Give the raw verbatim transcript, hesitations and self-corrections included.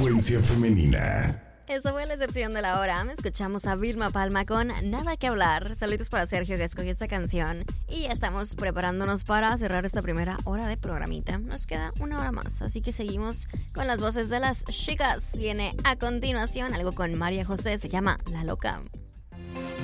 Frecuencia femenina. Esa fue la excepción de la hora. Escuchamos a Vilma Palma con Nada que hablar. Saludos para Sergio que escogió esta canción. Y ya estamos preparándonos para cerrar esta primera hora de programita. Nos queda una hora más, así que seguimos con las voces de las chicas. Viene a continuación algo con María José, se llama La Loca.